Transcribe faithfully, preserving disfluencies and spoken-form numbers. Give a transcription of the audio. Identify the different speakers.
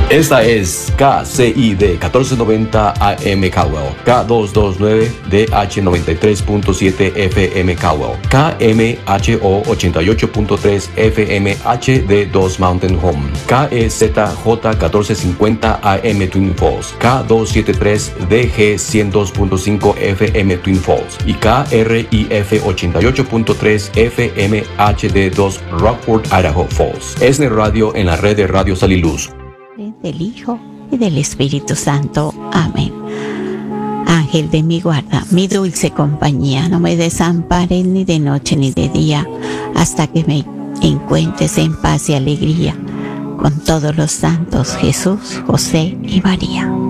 Speaker 1: Esta es K C I D catorce noventa A M Caldwell, K doscientos veintinueve D H noventa y tres punto siete F M Caldwell, K M H O ochenta y ocho punto tres F M H D dos Mountain Home, K E Z J catorce cincuenta A M Twin Falls, K doscientos setenta y tres D G ciento dos punto cinco F M Twin Falls y K R I F ochenta y ocho punto tres F M H D dos Rockford, Idaho Falls. Es el radio en la red de Radio Sal y Luz.
Speaker 2: Del Hijo y del Espíritu Santo. Amén. Ángel de mi guarda, mi dulce compañía, no me desampares ni de noche ni de día, hasta que me encuentres en paz y alegría con todos los santos, Jesús, José y María.